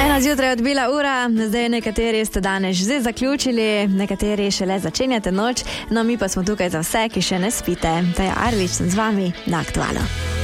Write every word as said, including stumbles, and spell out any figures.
Ena zjutraj odbila ura, zdaj nekateri ste danes že zaključili, nekateri šele začenjate noč, no mi pa smo tukaj za vse, ki še ne spite. Taja Arvič sem z vami na Aktualu.